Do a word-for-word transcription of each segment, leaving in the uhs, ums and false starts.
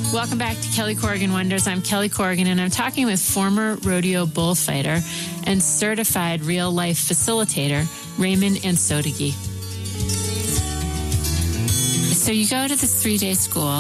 Welcome back to Kelly Corrigan Wonders. I'm Kelly Corrigan, and I'm talking with former rodeo bullfighter and certified real-life facilitator, Raymond Ansotigi. So you go to this three-day school,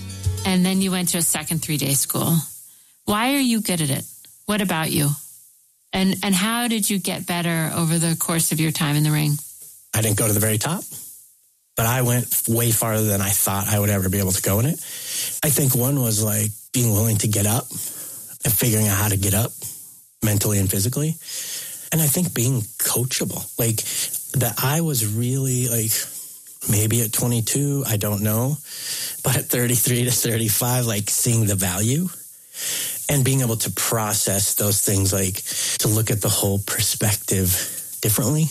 and then you went to a second three-day school. Why are you good at it? What about you? And and how did you get better over the course of your time in the ring? I didn't go to the very top, but I went way farther than I thought I would ever be able to go in it. I think one was like being willing to get up and figuring out how to get up mentally and physically. And I think being coachable, like that I was really like, maybe at twenty-two, I don't know, but at thirty-three to thirty-five, like seeing the value and being able to process those things, like to look at the whole perspective differently,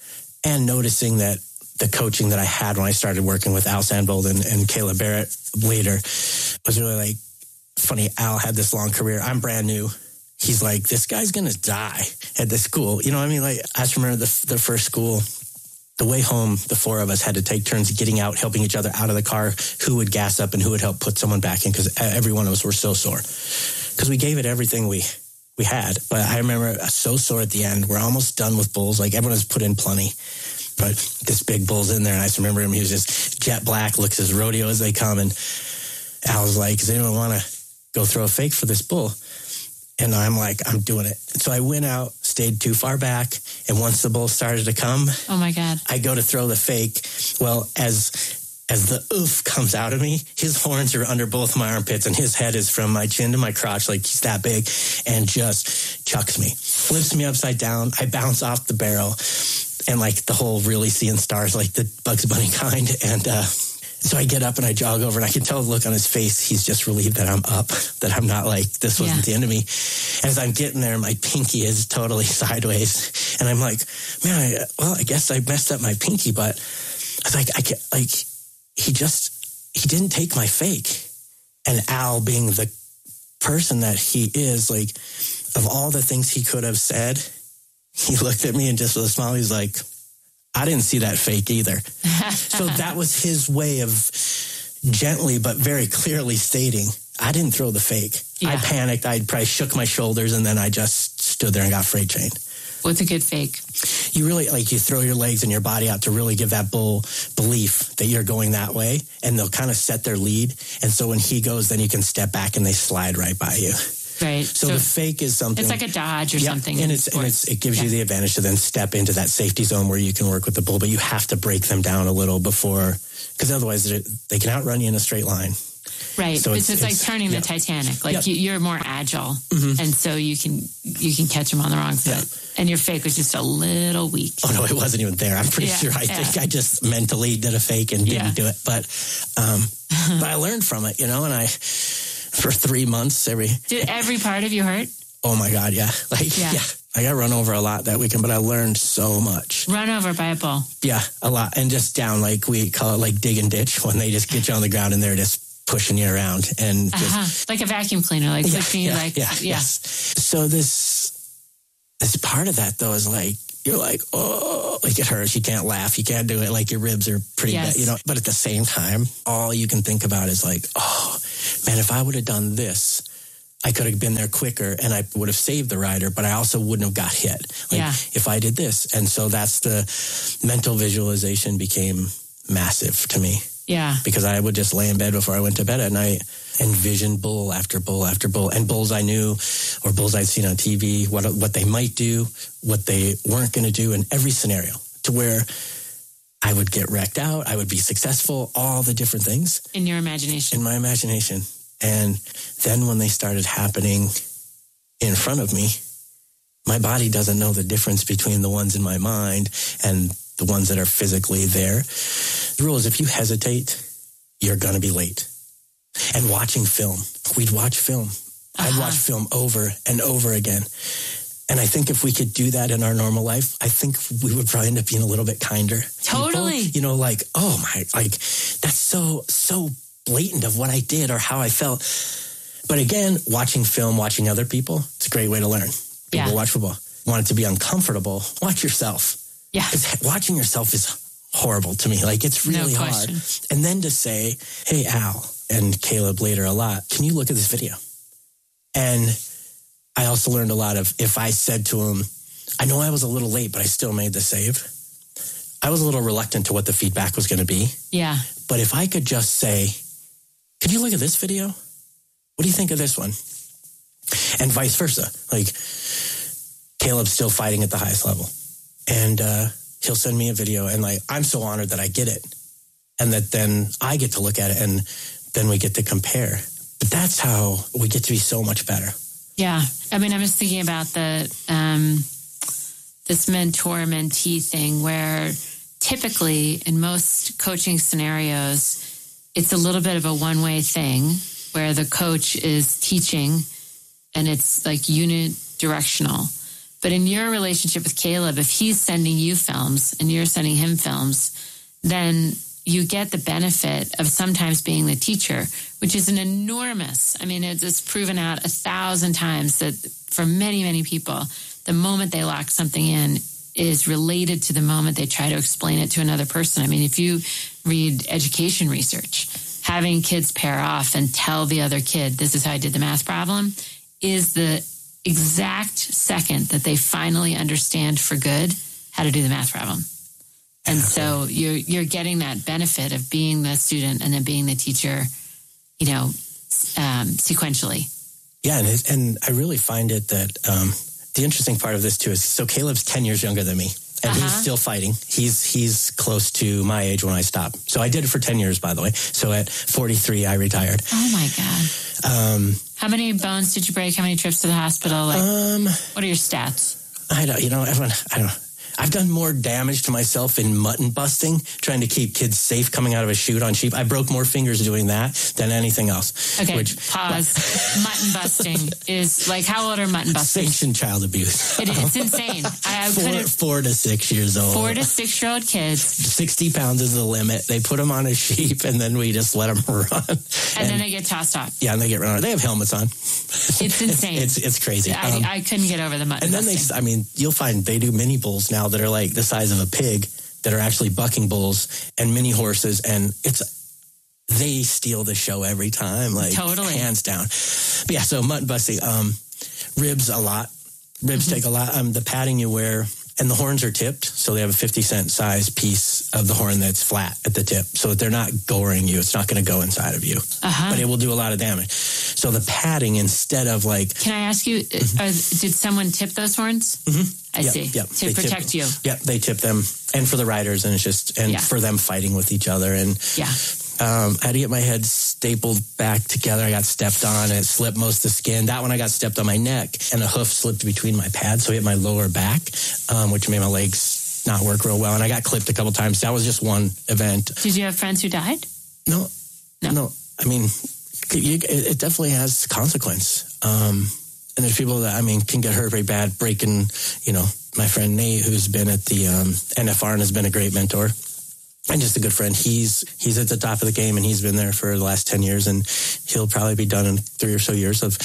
and noticing that the coaching that I had when I started working with Al Sandvold and, and Kayla Barrett later was really like, funny. Al had this long career. I'm brand new. He's like, this guy's going to die at this school. You know what I mean? Like, I just remember the, the first school, the way home, the four of us had to take turns getting out, helping each other out of the car, who would gas up and who would help put someone back in, because every one of us were so sore. Because we gave it everything we we had. But I remember so sore at the end. We're almost done with bulls. Like, everyone has put in plenty. But this big bull's in there, and I just remember him. He was just jet black, looks as rodeo as they come. And Al was like, does anyone want to go throw a fake for this bull? And I'm like, I'm doing it. So I went out, stayed too far back, and once the bull started to come, oh my God, I go to throw the fake. Well, as as the oof comes out of me, his horns are under both my armpits, and his head is from my chin to my crotch, like he's that big, and just chucks me, flips me upside down. I bounce off the barrel, and like the whole really seeing stars, like the Bugs Bunny kind, and uh so I get up and I jog over, and I can tell the look on his face. He's just relieved that I'm up, that I'm not like, this wasn't yeah. the end of me. And as I'm getting there, my pinky is totally sideways. And I'm like, man, I, well, I guess I messed up my pinky, but I was like, I can't, like, he just, he didn't take my fake. And Al, being the person that he is, like, of all the things he could have said, he looked at me and just with a smile, he's like, I didn't see that fake either. So that was his way of gently but very clearly stating, I didn't throw the fake. Yeah. I panicked. I probably shook my shoulders, and then I just stood there and got freight chained. What's a good fake? You really, like, you throw your legs and your body out to really give that bull belief that you're going that way, and they'll kind of set their lead. And so when he goes, then you can step back and they slide right by you. Right. So, so the fake is something. It's like a dodge or yeah, something. And, it's, and it's, it gives yeah. you the advantage to then step into that safety zone where you can work with the bull, but you have to break them down a little before, because otherwise they can outrun you in a straight line. Right. So it's, it's, it's like turning yeah. the Titanic. Like yeah. you, you're more agile, mm-hmm. and so you can you can catch them on the wrong foot. Yeah. And your fake was just a little weak. Oh no, it wasn't even there. I'm pretty yeah. sure. I yeah. think I just mentally did a fake and didn't yeah. do it, but um, but I learned from it, you know, and I. For three months, every... Did every part of you hurt? Oh, my God, yeah. Like, yeah. yeah. I got run over a lot that weekend, but I learned so much. Run over by a bull? Yeah, a lot. And just down, like, we call it, like, dig and ditch, when they just get you on the ground and they're just pushing you around. And just, uh-huh. Like a vacuum cleaner, like yeah, pushing yeah, you, like... Yeah, yeah. Yes. So this, this part of that, though, is like, you're like, oh, like it hurts. You can't laugh. You can't do it. Like your ribs are pretty yes. bad, you know. But at the same time, all you can think about is like, oh, man, if I would have done this, I could have been there quicker and I would have saved the rider, but I also wouldn't have got hit. Like yeah. if I did this. And so that's the mental visualization became massive to me. Yeah. Because I would just lay in bed before I went to bed at night and vision bull after bull after bull, and bulls I knew or bulls I'd seen on T V, what what they might do, what they weren't going to do in every scenario, to where I would get wrecked out, I would be successful, all the different things. In your imagination. In my imagination. And then when they started happening in front of me, my body doesn't know the difference between the ones in my mind and the ones that are physically there. The rule is if you hesitate, you're going to be late. And watching film, we'd watch film. Uh-huh. I'd watch film over and over again. And I think if we could do that in our normal life, I think we would probably end up being a little bit kinder. Totally. People. You know, like, oh my, like, that's so, so blatant of what I did or how I felt. But again, watching film, watching other people, it's a great way to learn. People yeah. watch football. Want it to be uncomfortable, watch yourself. Yeah. Because watching yourself is horrible to me. Like, it's really no hard. And then to say, hey, Al, and Caleb later a lot, can you look at this video? And I also learned a lot of, if I said to him, I know I was a little late, but I still made the save. I was a little reluctant to what the feedback was going to be. Yeah. But if I could just say, could you look at this video? What do you think of this one? And vice versa. Like, Caleb's still fighting at the highest level. And uh, he'll send me a video, and like, I'm so honored that I get it. And that then I get to look at it, and then we get to compare. But that's how we get to be so much better. Yeah. I mean, I'm just thinking about the um, this mentor-mentee thing where typically in most coaching scenarios, it's a little bit of a one-way thing where the coach is teaching and it's like unidirectional. But in your relationship with Caleb, if he's sending you films and you're sending him films, then you get the benefit of sometimes being the teacher, which is an enormous, I mean, it's proven out a thousand times that for many, many people, the moment they lock something in is related to the moment they try to explain it to another person. I mean, if you read education research, having kids pair off and tell the other kid, this is how I did the math problem, is the exact second that they finally understand for good how to do the math problem. And so you're you're getting that benefit of being the student and then being the teacher, you know, um, sequentially. Yeah, and, it, and I really find it that um, the interesting part of this too is, so Caleb's ten years younger than me, and uh-huh. he's still fighting. He's he's close to my age when I stopped. So I did it for ten years, by the way. So at forty-three, I retired. Oh my God. Um, How many bones did you break? How many trips to the hospital? Like, um, what are your stats? I don't, you know, everyone, I don't know. I've done more damage to myself in mutton busting, trying to keep kids safe coming out of a chute on sheep. I broke more fingers doing that than anything else. Okay, which, pause. Mutton busting is like, how old are mutton busting? Sanctioned child abuse. It, it's insane. I, I four, four to six years old. Four to six year old kids. sixty pounds is the limit. They put them on a sheep and then we just let them run. And, and then they get tossed off. Yeah, and they get run over. They have helmets on. It's insane. it's, it's, it's crazy. I, um, I couldn't get over the mutton And then busting. they, I mean, you'll find they do mini bulls now that are like the size of a pig that are actually bucking bulls and mini horses, and it's they steal the show every time, like totally. Hands down. But yeah, so mutton busting, um, ribs a lot. Ribs mm-hmm. take a lot. Um, the padding you wear, and the horns are tipped, so they have a fifty cent size piece of the horn that's flat at the tip, so that they're not goring you. It's not going to go inside of you, uh-huh. but it will do a lot of damage. So the padding, instead of like... Can I ask you, mm-hmm. are, did someone tip those horns? Mm-hmm. I yep, see. Yep. To they protect tip, you. Yeah, they tip them, and for the riders, and it's just, and yeah. for them fighting with each other. And yeah. Um, I had to get my head stapled back together. I got stepped on. It slipped most of the skin. That one I got stepped on my neck, and a hoof slipped between my pads, so it hit my lower back, um, which made my legs not work real well. And I got clipped a couple times. That was just one event. Did you have friends who died? No. No. No. I mean, it, it definitely has consequence. Um, and there's people that, I mean, can get hurt very bad, breaking, you know, my friend Nate, who's been at the um, N F R and has been a great mentor. And just a good friend. He's he's at the top of the game, and he's been there for the last ten years, and he'll probably be done in three or so years. Of,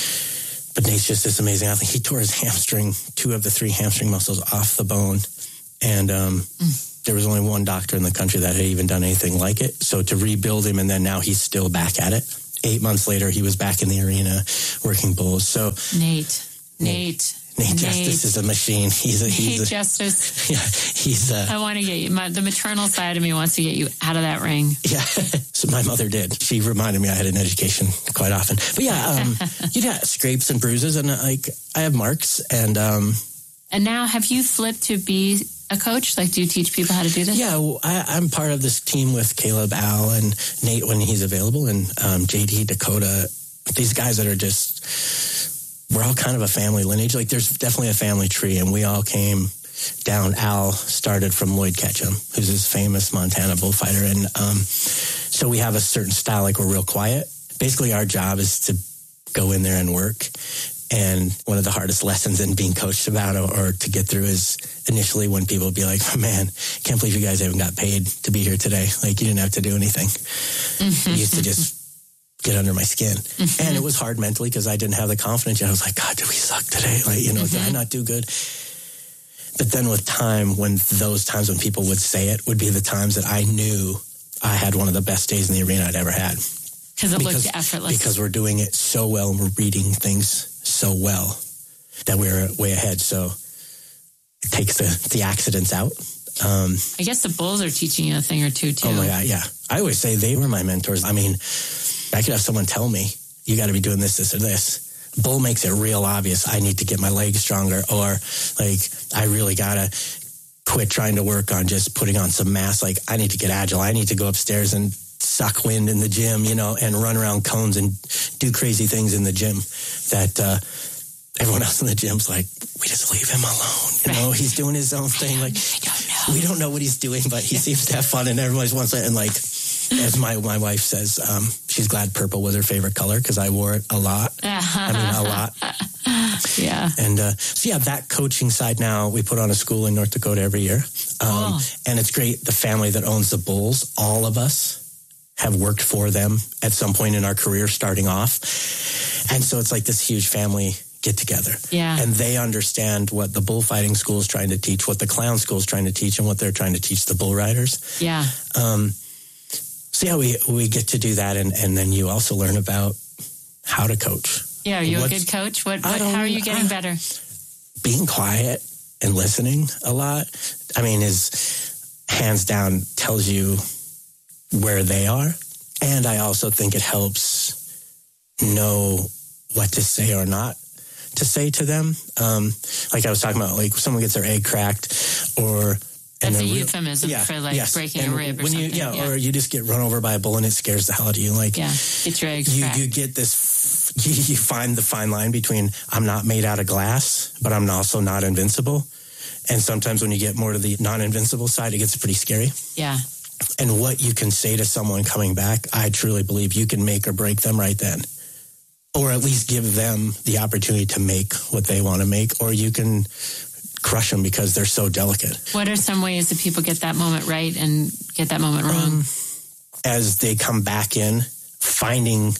but Nate's just this amazing athlete. He tore his hamstring, two of the three hamstring muscles off the bone, and um, mm. there was only one doctor in the country that had even done anything like it. So to rebuild him, and then now he's still back at it. Eight months later, he was back in the arena working bulls. So Nate, Nate. Nate. Nate Justice is a machine. He's a he's Nate a, Justice. Yeah, he's a. I want to get you. My, the maternal side of me wants to get you out of that ring. Yeah, so my mother did. She reminded me I had an education quite often. But yeah, um, you got scrapes and bruises, and like I have marks, and um. And now, have you flipped to be a coach? Like, do you teach people how to do this? Yeah, well, I, I'm part of this team with Caleb, Al, and Nate when he's available, and um, J D, Dakota. These guys that are just. We're all kind of a family lineage. Like, there's definitely a family tree, and we all came down. Al started from Lloyd Ketchum, who's this famous Montana bullfighter, and um, so we have a certain style. Like, we're real quiet. Basically, our job is to go in there and work. And one of the hardest lessons in being coached about or, or to get through is initially when people would be like, oh, man, can't believe you guys haven't got paid to be here today. Like, you didn't have to do anything. Mm-hmm. You used to just get under my skin. Mm-hmm. And it was hard mentally because I didn't have the confidence yet. I was like, God, did we suck today? Like, you know, mm-hmm. did I not do good? But then with time, when those times when people would say it would be the times that I knew I had one of the best days in the arena I'd ever had. Because it looked effortless. Because we're doing it so well and we're reading things so well that we're way ahead. So it takes the, the accidents out. Um, I guess the bulls are teaching you a thing or two, too. Oh, my God, yeah. I always say they were my mentors. I mean, I could have someone tell me, you got to be doing this, this, or this. Bull makes it real obvious. I need to get my legs stronger, or like, I really got to quit trying to work on just putting on some mass. Like, I need to get agile. I need to go upstairs and suck wind in the gym, you know, and run around cones and do crazy things in the gym that uh, everyone else in the gym's like, we just leave him alone. You know, he's doing his own thing. Like, don't we don't know what he's doing, but he seems to have fun, and everybody wants it. And like, as my, my wife says, um, she's glad purple was her favorite color because I wore it a lot. I mean, a lot. Yeah. And uh, so, yeah, that coaching side now, we put on a school in North Dakota every year. Um, oh. And it's great. The family that owns the bulls, all of us have worked for them at some point in our career starting off. And so it's like this huge family get together. Yeah. And they understand what the bullfighting school is trying to teach, what the clown school is trying to teach, and what they're trying to teach the bull riders. Yeah. Um, so yeah, we, we get to do that. And, and then you also learn about how to coach. Yeah. Are you What's, a good coach? What, what how are you getting I, better? Being quiet and listening a lot, I mean, is hands down tells you where they are. And I also think it helps know what to say or not to say to them. Um, like I was talking about, like someone gets their egg cracked, or that's a euphemism yeah, for like yes. breaking and a rib or when something. You, yeah, yeah, or you just get run over by a bull and it scares the hell out of you. Like, yeah, get your eggs you, cracked. You get this, you, you find the fine line between I'm not made out of glass, but I'm also not invincible. And sometimes when you get more to the non-invincible side, it gets pretty scary. Yeah. And what you can say to someone coming back, I truly believe you can make or break them right then. Or at least give them the opportunity to make what they want to make, or you can crush them because they're so delicate. What are some ways that people get that moment right and get that moment wrong? Um, as they come back in, finding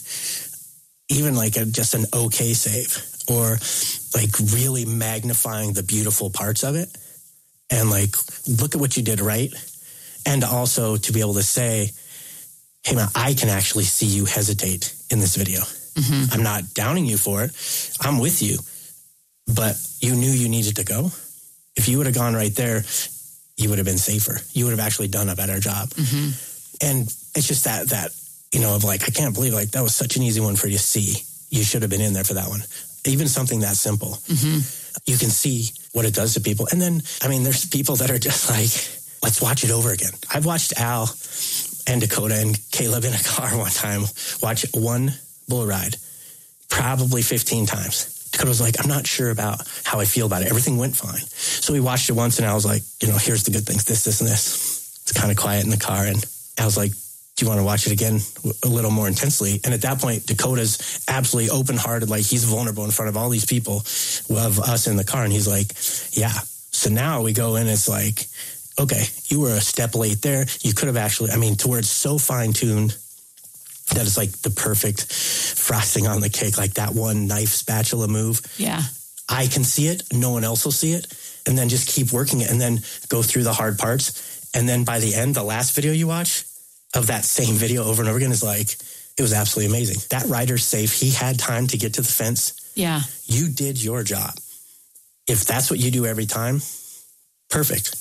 even like a, just an okay save, or like really magnifying the beautiful parts of it, and like, look at what you did right. And also to be able to say, hey man, I can actually see you hesitate in this video. Mm-hmm. I'm not downing you for it. I'm with you. But you knew you needed to go. If you would have gone right there, you would have been safer. You would have actually done a better job. Mm-hmm. And it's just that, that, you know, of like, I can't believe like that was such an easy one for you to see. You should have been in there for that one. Even something that simple. Mm-hmm. You can see what it does to people. And then, I mean, there's people that are just like, let's watch it over again. I've watched Al and Dakota and Caleb in a car one time watch one bull ride probably fifteen times. Dakota was like, I'm not sure about how I feel about it. Everything went fine. So we watched it once, and I was like, you know, here's the good things, this, this, and this. It's kind of quiet in the car. And I was like, do you want to watch it again a little more intensely? And at that point, Dakota's absolutely open-hearted, like he's vulnerable in front of all these people of us in the car. And he's like, yeah. So now we go in, it's like, okay, you were a step late there. You could have actually, I mean, to where it's so fine-tuned that it's like the perfect frosting on the cake, like that one knife spatula move. Yeah. I can see it. No one else will see it. And then just keep working it and then go through the hard parts. And then by the end, the last video you watch of that same video over and over again is like, it was absolutely amazing. That rider's safe. He had time to get to the fence. Yeah. You did your job. If that's what you do every time, perfect.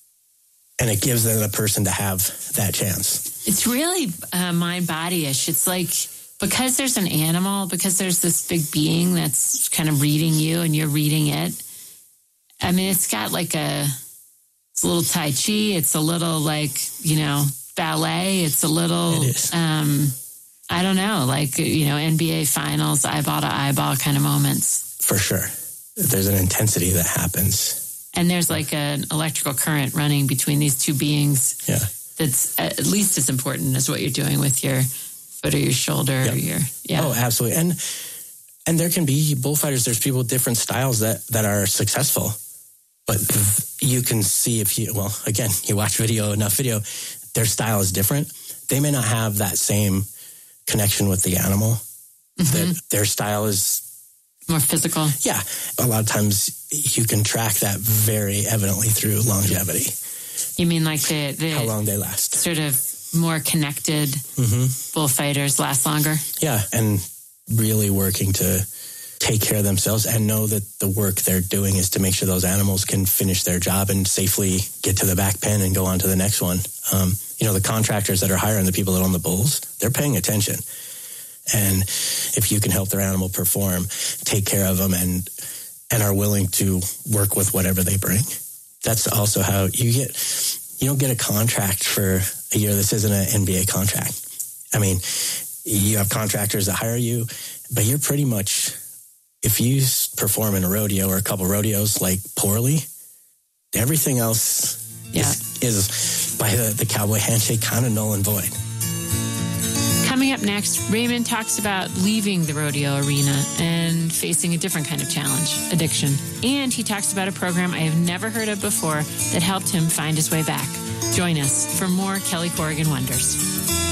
And it gives them a person to have that chance. It's really uh, mind-body-ish. It's like, because there's an animal, because there's this big being that's kind of reading you and you're reading it. I mean, it's got like a, it's a little Tai Chi. It's a little like, you know, ballet. It's a little, it is. um, I don't know, like, you know, N B A finals, eyeball to eyeball kind of moments. For sure. There's an intensity that happens. And there's like an electrical current running between these two beings. Yeah. That's at least as important as what you're doing with your foot or your shoulder. Yep. Or your, yeah. Oh, absolutely. And and there can be bullfighters, there's people with different styles that, that are successful. But you can see if you, well, again, you watch video, enough video, their style is different. They may not have that same connection with the animal. Mm-hmm. That their style is more physical. Yeah. A lot of times you can track that very evidently through longevity. You mean like the, the how long they last. Sort of more connected mm-hmm. bullfighters last longer. Yeah, and really working to take care of themselves and know that the work they're doing is to make sure those animals can finish their job and safely get to the back pen and go on to the next one. Um, you know, the contractors that are hiring the people that own the bulls, they're paying attention. And if you can help their animal perform, take care of them, and and are willing to work with whatever they bring, that's also how you get, you don't get a contract for a year. This isn't an N B A contract. I mean, you have contractors that hire you, but you're pretty much, if you perform in a rodeo or a couple rodeos like poorly, everything else yeah. is, is by the, the cowboy handshake kind of null and void. Coming up next, Raymond talks about leaving the rodeo arena and facing a different kind of challenge, addiction. And he talks about a program I have never heard of before that helped him find his way back. Join us for more Kelly Corrigan Wonders.